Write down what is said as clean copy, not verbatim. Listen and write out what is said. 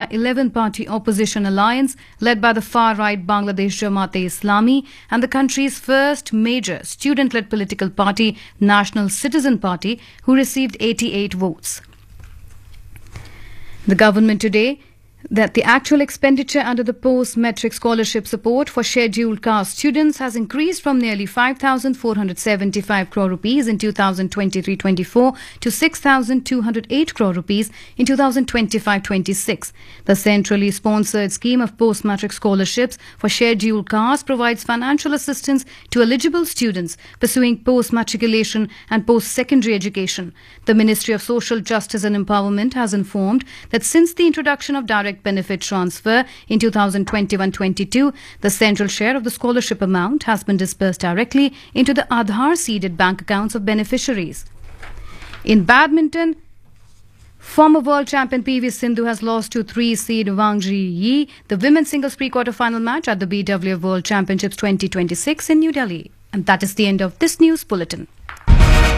India 11-party opposition alliance led by the far-right Bangladesh Jamaat-e-Islami and the country's first major student-led political party, National Citizen Party, who received 88 votes. The government today that the actual expenditure under the post-metric scholarship support for scheduled caste students has increased from nearly 5,475 crore rupees in 2023-24 to 6,208 crore rupees in 2025-26. The centrally sponsored scheme of post-metric scholarships for scheduled castes provides financial assistance to eligible students pursuing post-matriculation and post-secondary education. The Ministry of Social Justice and Empowerment has informed that since the introduction of direct benefit transfer in 2021-22, the central share of the scholarship amount has been disbursed directly into the Aadhaar-seeded bank accounts of beneficiaries. In badminton, former world champion PV Sindhu has lost to 3-seed Wang Zhiyi the women's singles pre-quarter-final match at the BWF World Championships 2026 in New Delhi. And that is the end of this news bulletin.